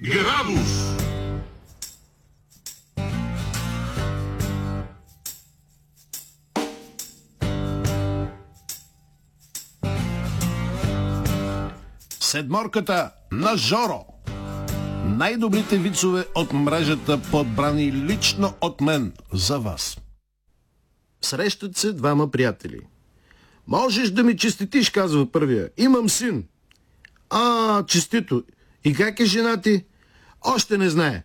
градус. Седморката на Жоро. Най-добрите вицове от мрежата, подбрани лично от мен за вас. Срещат се двама приятели. Можеш да ми честитиш, казва първия. Имам син. Честито. И как е жена ти? Още не знае.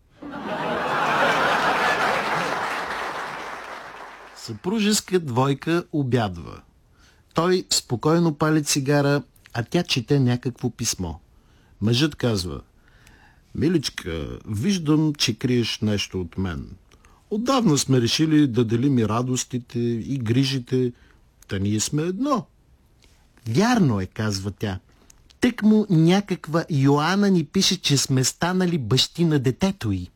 Съпружеска двойка обядва. Той спокойно пали цигара, а тя чете някакво писмо. Мъжът казва: миличка, виждам, че криеш нещо от мен. Отдавна сме решили да делим и радостите, и грижите. Та ние сме едно. Вярно е, казва тя. Тъкмо някаква Йоана ни пише, че сме станали бащи на детето й.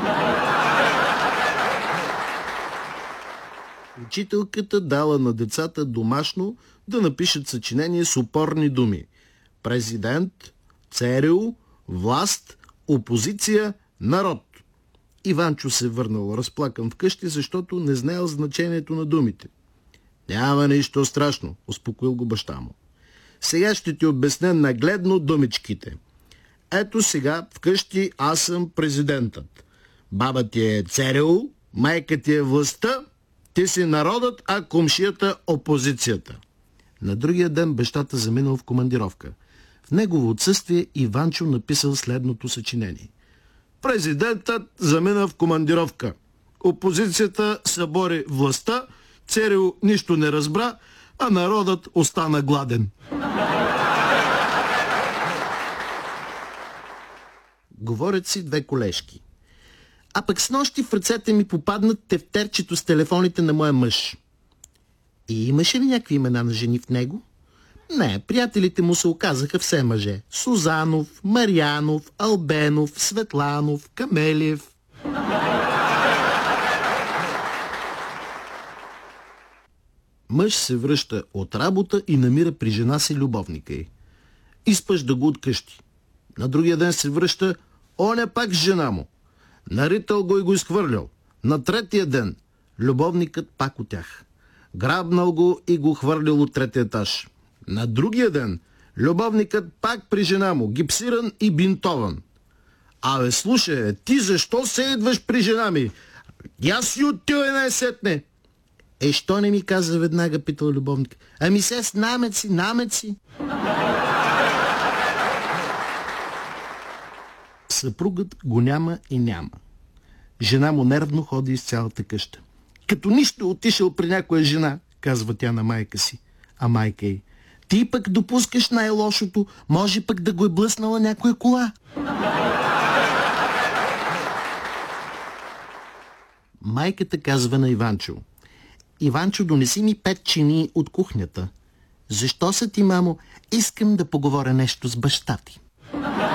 Учителката дала на децата домашно да напишат съчинение с опорни думи: президент, ЦРУ, власт, опозиция, народ. Иванчо се върнал разплакан вкъщи, защото не знаел значението на думите. Няма нищо страшно, успокоил го баща му. Сега ще ти обясня нагледно думичките. Ето сега вкъщи аз съм президентът. Баба ти е ЦРУ, майка ти е властта, ти си народът, а комшията опозицията. На другия ден бащата заминал в командировка. В негово отсъствие Иванчо написал следното съчинение. Президентът замина в командировка. Опозицията събори властта, ЦРУ нищо не разбра, а народът остана гладен. Говорят си две колежки. А пък снощи в ръцете ми попаднат тефтерчето с телефоните на моя мъж. И имаше ли някакви имена на жени в него? Не, приятелите му се оказаха все мъже. Сузанов, Марянов, Албенов, Светланов, Камелиев. Мъж се връща от работа и намира при жена си любовника й. Изпъжда го от къщи. На другия ден се връща, оня пак с жена му. Наритал го и го изхвърлял. На третия ден любовникът пак от тях. Грабнал го и го хвърлил от третия етаж. На другия ден любовникът пак при жена му, гипсиран и бинтован. Абе, слушай, ти защо се идваш при жена ми? Я си отивай най-сетне. Що не ми каза веднага, питал любовник. Ами се с намеци. Съпругът го няма и няма. Жена му нервно ходи из цялата къща. Като нищо отишъл при някоя жена, казва тя на майка си. А майка й: ти пък допускаш най-лошото, може пък да го е блъснала някоя кола. Майката казва на Иванчо: Иванчо, донеси ми 5 чини от кухнята. Защо са ти, мамо? Искам да поговоря нещо с баща ти.